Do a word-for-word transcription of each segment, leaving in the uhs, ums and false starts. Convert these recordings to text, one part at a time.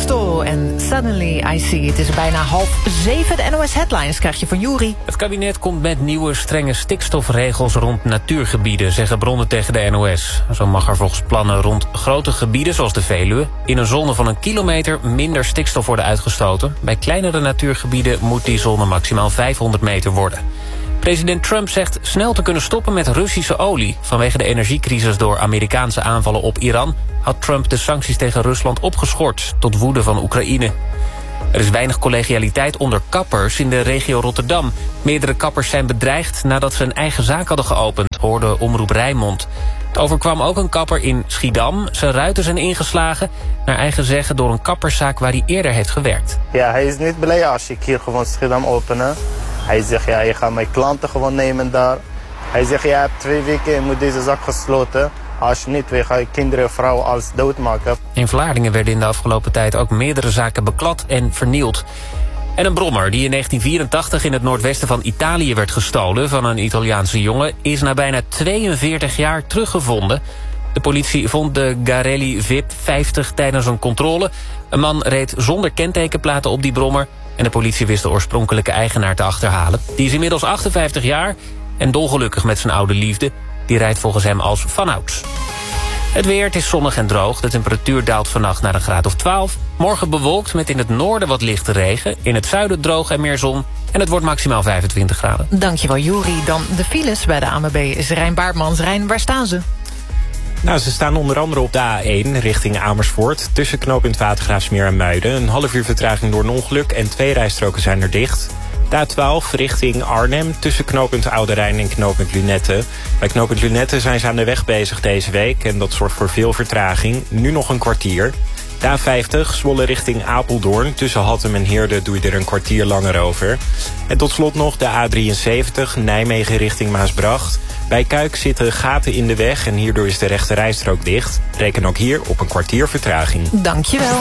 Tiesto en Suddenly I See. Het is bijna half zeven. De N O S Headlines krijg je van Juri. Het kabinet komt met nieuwe strenge stikstofregels rond natuurgebieden, zeggen bronnen tegen de N O S. Zo mag er volgens plannen rond grote gebieden, zoals de Veluwe, in een zone van een kilometer minder stikstof worden uitgestoten. Bij kleinere natuurgebieden moet die zone maximaal vijfhonderd meter worden. President Trump zegt snel te kunnen stoppen met Russische olie. Vanwege de energiecrisis door Amerikaanse aanvallen op Iran had Trump de sancties tegen Rusland opgeschort, tot woede van Oekraïne. Er is weinig collegialiteit onder kappers in de regio Rotterdam. Meerdere kappers zijn bedreigd nadat ze een eigen zaak hadden geopend, hoorde Omroep Rijnmond. Het overkwam ook een kapper in Schiedam. Zijn ruiten zijn ingeslagen, naar eigen zeggen door een kapperszaak waar hij eerder heeft gewerkt. Ja, hij is niet blij als ik hier gewoon Schiedam openen. Hij zegt, ja, je gaat mijn klanten gewoon nemen daar. Hij zegt, ja, je hebt twee weken, je moet deze zak gesloten. Als je niet wil, ga je kinderen en vrouwen alles doodmaken. In Vlaardingen werden in de afgelopen tijd ook meerdere zaken beklad en vernield. En een brommer die in negentien vierentachtig in het noordwesten van Italië werd gestolen van een Italiaanse jongen, is na bijna tweeënveertig jaar teruggevonden. De politie vond de Garelli V I P vijftig tijdens een controle. Een man reed zonder kentekenplaten op die brommer en de politie wist de oorspronkelijke eigenaar te achterhalen. Die is inmiddels achtenvijftig jaar en dolgelukkig met zijn oude liefde. Die rijdt volgens hem als vanouds. Het weer, het is zonnig en droog. De temperatuur daalt vannacht naar een graad of twaalf. Morgen bewolkt met in het noorden wat lichte regen. In het zuiden droog en meer zon. En het wordt maximaal vijfentwintig graden. Dankjewel, Juri. Dan de files bij de A M B is Rijn Baartmans. Rijn, waar staan ze? Nou, ze staan onder andere op de A één richting Amersfoort. Tussen knooppunt Watergraafsmeer en Muiden. Een half uur vertraging door een ongeluk en twee rijstroken zijn er dicht. De A twaalf richting Arnhem tussen knooppunt Oude Rijn en knooppunt Lunette. Bij knooppunt Lunette zijn ze aan de weg bezig deze week en dat zorgt voor veel vertraging. Nu nog een kwartier. De A vijftig, Zwolle richting Apeldoorn. Tussen Hattem en Heerde doe je er een kwartier langer over. En tot slot nog de A drieënzeventig, Nijmegen richting Maasbracht. Bij Kuik zitten gaten in de weg en hierdoor is de rechte rijstrook dicht. Reken ook hier op een kwartier vertraging. Dankjewel.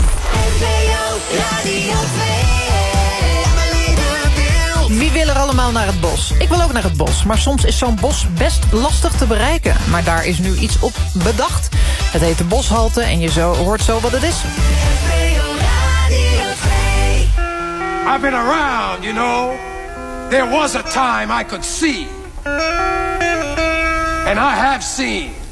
Wie wil er allemaal naar het bos? Ik wil ook naar het bos, maar soms is zo'n bos best lastig te bereiken. Maar daar is nu iets op bedacht. Het heet de Boshalte en je zo hoort zo wat het is. I've been around, you know. There was a time I could see. And I have seen